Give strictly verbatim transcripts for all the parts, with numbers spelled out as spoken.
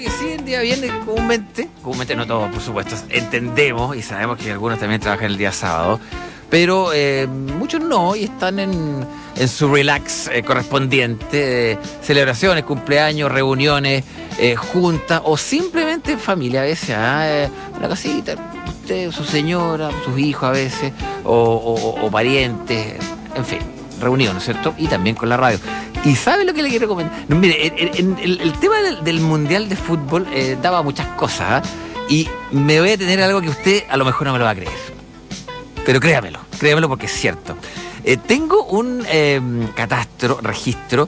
Que sí, el día viernes comúnmente, comúnmente no todos, por supuesto, entendemos y sabemos que algunos también trabajan el día sábado, pero eh, muchos no y están en, en su relax eh, correspondiente, eh, celebraciones, cumpleaños, reuniones, eh, juntas o simplemente en familia a veces, ah, eh, una casita, usted, su señora, sus hijos a veces, o, o, o parientes, en fin, reuniones, ¿cierto? Y también con la radio. ¿Y sabe lo que le quiero comentar? No, mire, el, el, el, el tema del, del Mundial de Fútbol eh, daba muchas cosas, ¿eh? Y me voy a tener algo que usted a lo mejor no me lo va a creer. Pero créamelo, créamelo porque es cierto. Eh, tengo un eh, catastro, registro,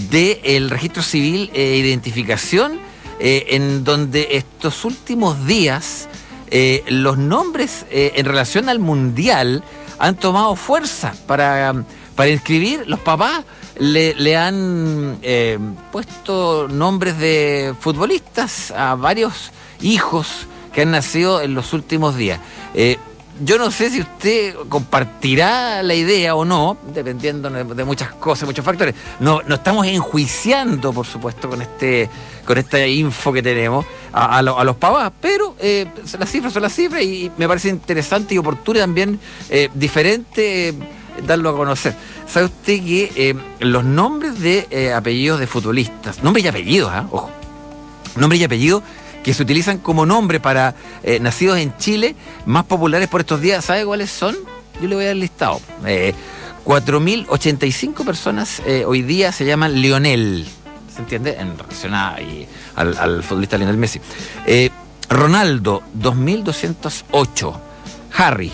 del registro civil e identificación, eh, en donde estos últimos días eh, los nombres eh, en relación al Mundial han tomado fuerza para, para inscribir los papás. Le, le han eh, puesto nombres de futbolistas a varios hijos que han nacido en los últimos días. Eh, yo no sé si usted compartirá la idea o no, dependiendo de muchas cosas, muchos factores. No, no estamos enjuiciando, por supuesto, con este con esta info que tenemos a, a, lo, a los papás, pero eh, las cifras son las cifras y me parece interesante y oportuno también, eh, diferente, eh, darlo a conocer. ¿Sabe usted que eh, los nombres de eh, apellidos de futbolistas, nombres y apellidos, ¿eh? Ojo, nombres y apellidos que se utilizan como nombre para eh, nacidos en Chile, más populares por estos días, ¿sabe cuáles son? Yo le voy a dar el listado. Eh, cuatro mil ochenta y cinco personas eh, hoy día se llaman Lionel, ¿se entiende? En relación a, y, al, al futbolista Lionel Messi. Eh, Ronaldo, dos mil doscientos ocho. Harry,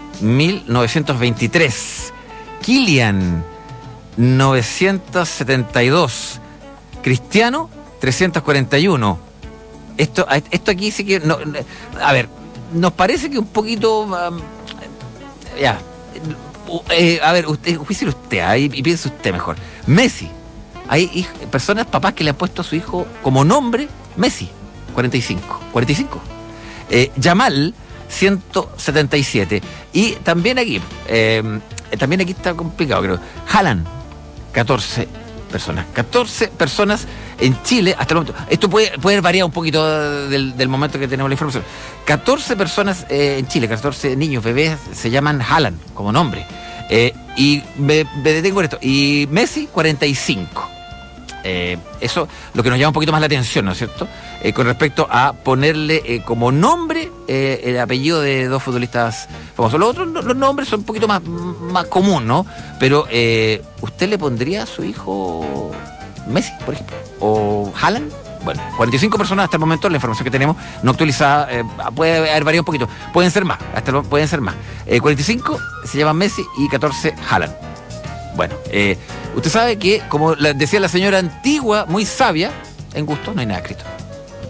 mil novecientos veintitrés. Kylian, novecientos setenta y dos. Cristiano, trescientos cuarenta y uno. Esto, esto aquí sí que... No, a ver, nos parece que un poquito... Um, ya. Eh, a ver, usted, juicie usted ¿eh? y, y piense usted mejor. Messi. Hay hij, personas, papás que le han puesto a su hijo como nombre Messi. cuarenta y cinco. cuarenta y cinco. Eh, Yamal, ciento setenta y siete. Y también aquí... Eh, También aquí está complicado, creo. Haaland, catorce personas. catorce personas en Chile hasta el momento. Esto puede, puede variar un poquito del, del momento que tenemos la información. catorce personas eh, en Chile, catorce niños, bebés, se llaman Haaland como nombre. Eh, y me, me detengo en esto. Y Messi, cuarenta y cinco. Eh, eso lo que nos llama un poquito más la atención, ¿no es cierto? Eh, con respecto a ponerle eh, como nombre eh, el apellido de dos futbolistas famosos. Los otros, los nombres son un poquito más, más común, ¿no? Pero eh, ¿usted le pondría a su hijo Messi, por ejemplo? ¿O Haaland? Bueno, cuarenta y cinco personas hasta el momento, la información que tenemos no actualizada, eh, puede haber variado un poquito. Pueden ser más, hasta el, pueden ser más. Eh, cuarenta y cinco se llaman Messi y catorce Haaland. Bueno, eh, usted sabe que, como decía la señora antigua, muy sabia, en gusto no hay nada escrito.